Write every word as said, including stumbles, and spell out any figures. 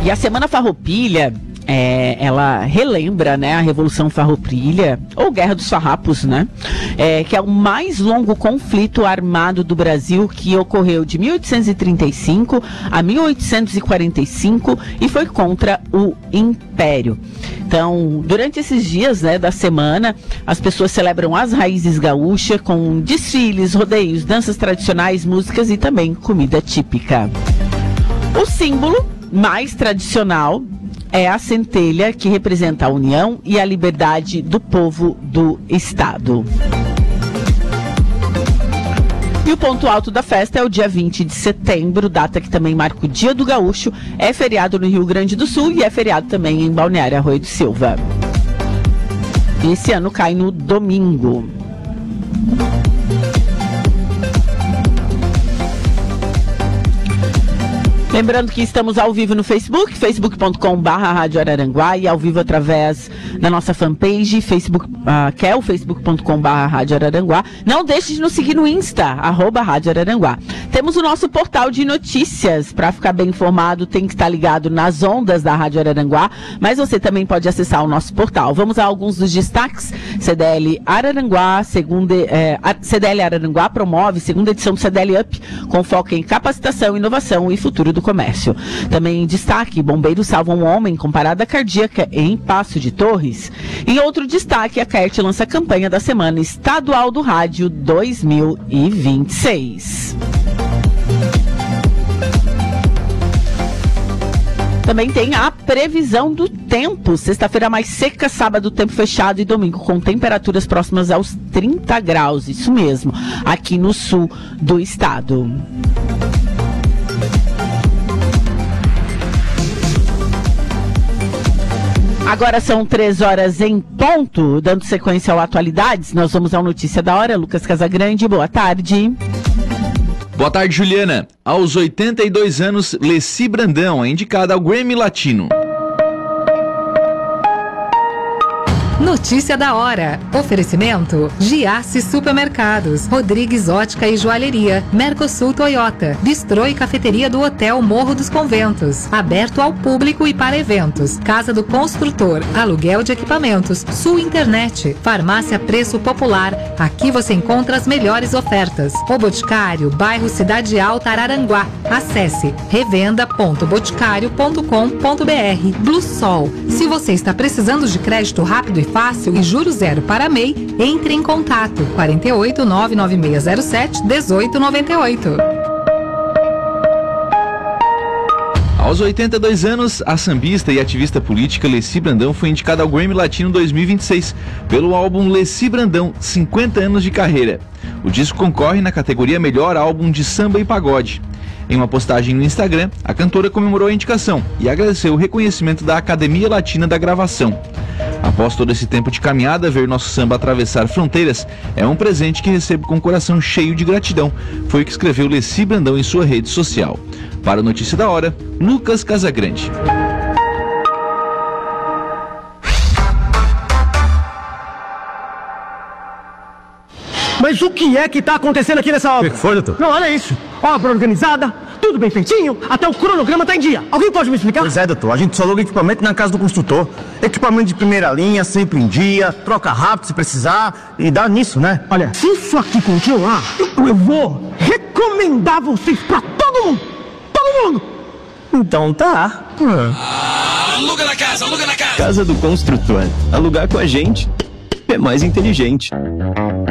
E a Semana Farroupilha, é, ela relembra, né, a Revolução Farroupilha, ou Guerra dos Farrapos, né, é, que é o mais longo conflito armado do Brasil, que ocorreu de mil oitocentos e trinta e cinco a mil oitocentos e quarenta e cinco e foi contra o Império. Então, durante esses dias, né, da semana, as pessoas celebram as raízes gaúchas com desfiles, rodeios, danças tradicionais, músicas e também comida típica. O símbolo mais tradicional é a centelha, que representa a união e a liberdade do povo do estado. E o ponto alto da festa é o dia vinte de setembro, data que também marca o Dia do Gaúcho, é feriado no Rio Grande do Sul e é feriado também em Balneário Arroio do Silva. E esse ano cai no domingo. Lembrando que estamos ao vivo no Facebook, facebook ponto com barra Rádio Araranguá, e ao vivo através da nossa fanpage, Facebook, uh, que é o facebook ponto com barra Rádio Araranguá. Não deixe de nos seguir no Insta, arroba Rádio Araranguá. Temos o nosso portal de notícias. Para ficar bem informado, tem que estar ligado nas ondas da Rádio Araranguá, mas você também pode acessar o nosso portal. Vamos a alguns dos destaques. C D L Araranguá, segunda, eh, C D L Araranguá promove segunda edição do C D L Up, com foco em capacitação, inovação e futuro do comércio. Também em destaque, bombeiros salvam um homem com parada cardíaca em Passo de Torres. Em outro destaque, a C A E R T lança a campanha da Semana Estadual do Rádio dois mil e vinte e seis. Também tem a previsão do tempo. Sexta-feira mais seca, sábado tempo fechado e domingo com temperaturas próximas aos trinta graus. Isso mesmo, aqui no sul do estado. Agora são três horas em ponto, dando sequência ao Atualidades. Nós vamos ao Notícia da Hora. Lucas Casagrande, boa tarde. Boa tarde, Juliana. Aos oitenta e dois anos, Leci Brandão é indicada ao Grammy Latino. Notícia da hora. Oferecimento: Giasse Supermercados, Rodrigues Ótica e Joalheria, Mercosul Toyota, Bistrô e Cafeteria do Hotel Morro dos Conventos, aberto ao público e para eventos. Casa do Construtor, aluguel de equipamentos, Sul Internet, Farmácia Preço Popular. Aqui você encontra as melhores ofertas. O Boticário, bairro Cidade Alta, Araranguá. Acesse revenda ponto boticário ponto com ponto br. Blue Sol. Se você está precisando de crédito rápido e fácil e juros zero para M E I, entre em contato quarenta e oito, nove nove seis zero sete, dezoito noventa e oito. Aos oitenta e dois anos, a sambista e ativista política Leci Brandão foi indicada ao Grammy Latino dois mil e vinte e seis pelo álbum Leci Brandão, cinquenta anos de carreira. O disco concorre na categoria Melhor Álbum de Samba e Pagode. Em uma postagem no Instagram, a cantora comemorou a indicação e agradeceu o reconhecimento da Academia Latina da Gravação. Após todo esse tempo de caminhada, ver nosso samba atravessar fronteiras é um presente que recebo com o coração cheio de gratidão, foi o que escreveu Leci Brandão em sua rede social. Para o Notícia da Hora, Lucas Casagrande. Mas o que é que está acontecendo aqui nessa obra? O que foi, doutor? Não, olha isso. Obra organizada, tudo bem feitinho, até o cronograma está em dia. Alguém pode me explicar? Pois é, doutor. A gente só aluga equipamento na casa do construtor. Equipamento de primeira linha, sempre em dia, troca rápido se precisar e dá nisso, né? Olha, se isso aqui continuar, eu, eu vou recomendar vocês pra todo mundo. Todo mundo. Então tá. Ah, aluga na casa, aluga na casa. Casa do Construtor. Alugar com a gente é mais inteligente.